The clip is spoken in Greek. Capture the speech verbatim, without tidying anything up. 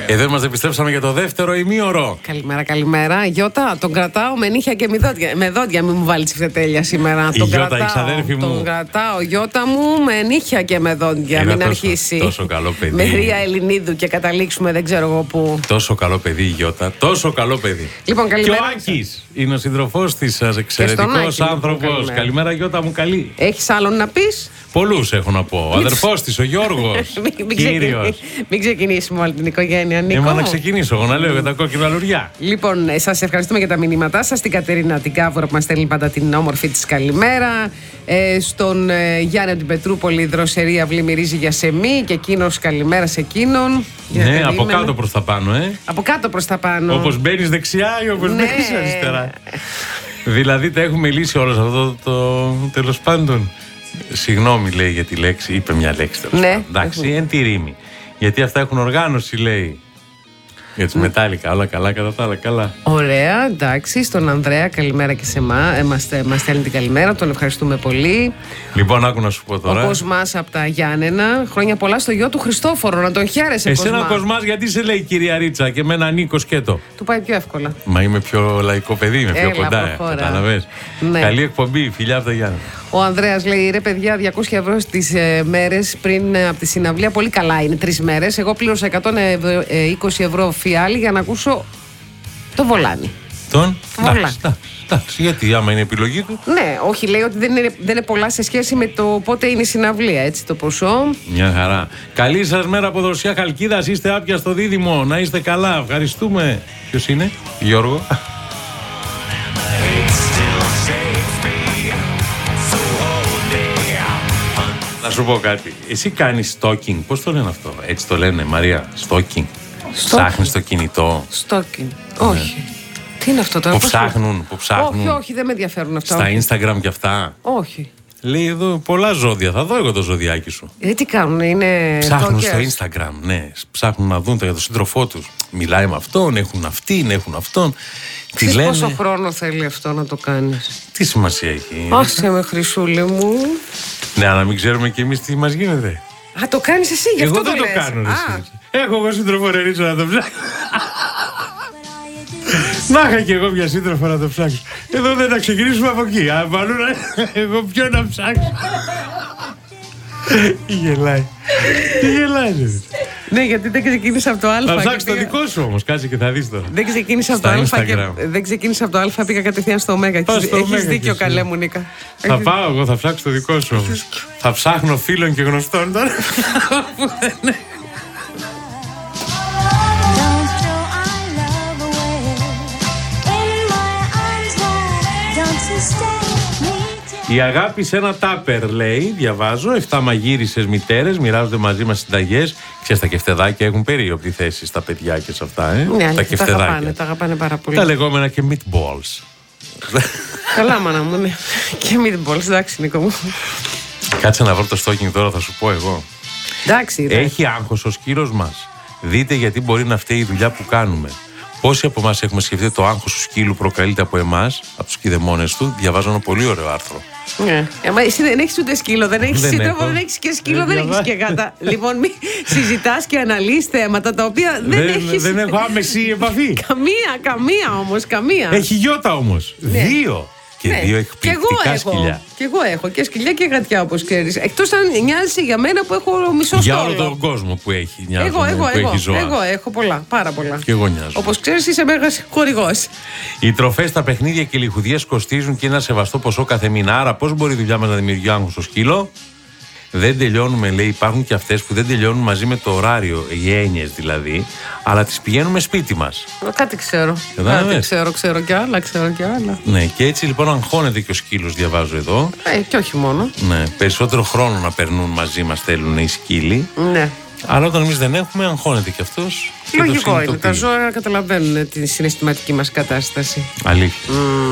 Εδώ είμαστε, επιστρέψαμε για το δεύτερο ημίωρο. Καλημέρα, καλημέρα. Γιώτα, τον κρατάω με νύχια και με δόντια. Με δόντια, μην μου βάλει τσιφτετέλεια σήμερα. Η τον Γιώτα, κρατάω, η ξαδέρφη μου. Τον κρατάω, Γιώτα μου, με νύχια και με δόντια. Ένα μην τόσο, αρχίσει. Τόσο καλό παιδί. Με Ρία Ελληνίδου και καταλήξουμε δεν ξέρω εγώ πού. Τόσο καλό παιδί η Γιώτα. Τόσο καλό παιδί. Λοιπόν, καλημέρα. Και ο Άκης είναι ο σύντροφός της, εξαιρετικός άνθρωπος. Καλημέρα. καλημέρα, Γιώτα μου, καλή. Έχεις άλλον να πεις? Πολλούς έχω να πω. Ο αδερφός της, ο Γιώργος. Κύριος. Μην ξεκινήσουμε όλη την οικογένεια, Νίκο. Έμα να ξεκινήσω εγώ να λέω για τα κόκκινα λουριά. Λοιπόν, σας ευχαριστούμε για τα μηνύματά σας. Την Κατερίνα την Κάβουρα που μας στέλνει πάντα την όμορφη της καλημέρα. Ε, στον ε, Γιάννη την Πετρούπολη, η δροσερή αυλή μυρίζει για σεμί και εκείνος καλημέρα σε εκείνον. Ναι, από κάτω προς τα πάνω, ε. Από κάτω προς τα πάνω. Όπως μπαίνεις δεξιά ή όπως ναι. μπαίνεις αριστερά. Δηλαδή τα έχουμε λύσει όλα σε αυτό το, το τέλος πάντων. Συγγνώμη, λέει, για τη λέξη, είπε μια λέξη τέλος ναι, πάντων. Εντάξει, εν τη ρήμη. Γιατί αυτά έχουν οργάνωση, λέει. Για τις μετάλλικα, όλα καλά, κατά τα άλλα, καλά. Ωραία, εντάξει. Στον Ανδρέα, καλημέρα και σε εμά. Ε, μας, μας στέλνει την καλημέρα, τον ευχαριστούμε πολύ. Λοιπόν, άκου να σου πω τώρα. Ο Κοσμάς από τα Γιάννενα. Χρόνια πολλά στο γιο του Χριστόφορο, να τον χαίρεσαι. Εσένα Κοσμά. ο Κοσμάς, γιατί σε λέει η κυρία Ρίτσα και με έναν Νίκο σκέτο. Του πάει πιο εύκολα. Μα είμαι πιο λαϊκό παιδί, είμαι πιο Έλα, κοντά. Κατάλαβες. Ναι. Καλή εκπομπή, φιλιά από τα Γιάννενα. Ο Ανδρέας λέει: ρε παιδιά, διακόσια ευρώ στις ε, μέρες πριν ε, από τη συναυλία. Πολύ καλά είναι, τρεις μέρες. Εγώ πλήρωσα εκατόν είκοσι ευρώ φιάλη για να ακούσω το Βολάνι. Τον Βολάνι. Εντάξει, γιατί άμα είναι επιλογή του. Ναι, όχι, λέει ότι δεν είναι, δεν είναι πολλά σε σχέση με το πότε είναι η συναυλία, έτσι το ποσό. Μια χαρά. Καλή σας μέρα από Δροσιά Χαλκίδας. Είστε άπια στο Δίδυμο. Να είστε καλά. Ευχαριστούμε. Ποιος είναι, Γιώργο? Να σου πω κάτι. Εσύ κάνεις stalking. Πώς το λένε αυτό? Έτσι το λένε, Μαρία. Stalking. Ψάχνεις το κινητό. Stalking. Όχι. Τι είναι αυτό τώρα? Που ψάχνουν, που ψάχνουν. Όχι, όχι, δεν με ενδιαφέρουν αυτά. Στα όχι. Instagram και αυτά. Όχι. Λέει εδώ πολλά ζώδια. Θα δω εγώ το ζωδιάκι σου. Ε, τι κάνουν, είναι. Ψάχνουν stalkers. στο Instagram, ναι. Ψάχνουν να δουν για τον σύντροφό τους. Μιλάει με αυτόν, έχουν αυτήν, έχουν αυτόν. Τι Ξέρεις λένε. πόσο χρόνο θέλει αυτό να το κάνεις? Τι σημασία έχει? Άσε με, Χρυσούλη μου. Ναι, αλλά μην ξέρουμε κι εμείς τι μας γίνεται. Α, το κάνεις εσύ, γι' αυτό Εγώ το δεν το λες. κάνω. Ρε, Α, εσύ. Έχω εγώ σύντροφο ρε Ρίτσο να το ψάξω. Να είχα κι εγώ μια σύντροφο να το ψάξω. Εδώ δεν θα ξεκινήσουμε από εκεί. Α, παλού, εγώ ποιο να ψάξω. Τι γελάει. Τι γελάει. ναι, γιατί δεν ξεκίνησα από το Α. Θα και ψάξει το πήγα- δικό σου όμως. Κάτσε και θα δεις τώρα. Δεν ξεκίνησα από Στα το Α. Και... Instagram. Δεν ξεκίνησα από το Α, πήγα κατευθείαν στο Ω. Πας στο Έχεις Ωμέγα δίκιο, κι εσύ. καλέ μου, Νίκα. Θα πάω εγώ, θα ψάξω το δικό σου όμως. Θα ψάχνω φίλων και γνωστών τώρα. Η αγάπη σε ένα τάπερ, λέει, διαβάζω. Εφτά μαγείρισες μητέρες μοιράζονται μαζί μας συνταγές. Ξέρεις, τα κεφτεδάκια έχουν περίοπτη θέση στα παιδιά και σε αυτά, ε. Ναι, τα τα κεφτεδάκια. αγαπάνε, τα αγαπάνε πάρα πολύ. Τα λεγόμενα και meatballs. Καλά, μάνα μου, ναι. Και meatballs, εντάξει, Νίκο μου. Κάτσε να βρω το stalking τώρα, θα σου πω εγώ. Εντάξει, δε. Έχει άγχος ο σκύλος μας. Δείτε γιατί μπορεί να φταίει η δουλειά που κάνουμε. Πόσοι από εμάς έχουμε σκεφτεί ότι το άγχος του σκύλου προκαλείται από εμάς, από τους κηδεμόνες του? Διαβάζω ένα πολύ ωραίο άρθρο. Ναι. Ε, μα εσύ δεν έχεις ούτε σκύλο, δεν έχεις Δεν σύντροφο, έχω. δεν έχεις και σκύλο, Δεν δεν έχεις διαβάζω. και γάτα. Λοιπόν, μη συζητάς και αναλύεις θέματα τα οποία δεν, Δεν, έχεις. δεν έχω άμεση επαφή. Καμία, καμία όμως, καμία. Έχει γιώτα όμως. Ναι. Δύο. Και Ναι. δύο Κι εκπληκτικά εγώ σκυλιά. έχω. Και εγώ έχω και σκυλιά και γατιά, όπως ξέρεις. Εκτός αν νοιάζει για μένα που έχω μισό Για στόλο. όλο τον κόσμο που έχει. Εγώ, νοιάζομαι, εγώ, που εγώ, έχει ζώα. εγώ έχω πολλά, πάρα πολλά. Και εγώ νοιάζομαι. Όπως ξέρεις, είσαι μέγας χορηγός. Οι τροφές, τα παιχνίδια και οι λιχουδιές κοστίζουν και ένα σεβαστό ποσό κάθε μήνα. Άρα, πώς μπορεί η δουλειά μας να δημιουργεί άγχος στο σκύλο? Δεν τελειώνουμε, λέει. Υπάρχουν και αυτές που δεν τελειώνουν μαζί με το ωράριο, οι έννοιες δηλαδή, αλλά τις πηγαίνουμε σπίτι μας. Κάτι ξέρω. Κατάλαβες? Κάτι ξέρω, ξέρω κι άλλα, ξέρω κι άλλα. Ναι, και έτσι λοιπόν αγχώνεται και ο σκύλος, διαβάζω εδώ. Ε, και όχι μόνο. Ναι, περισσότερο χρόνο να περνούν μαζί μας θέλουν οι σκύλοι. Ναι. Αλλά όταν εμείς δεν έχουμε, αγχώνεται και αυτός. και το Λογικό είναι. Τα συνειδητοποιεί. ζώα καταλαβαίνουν τη συναισθηματική μας κατάσταση. Αλήθεια.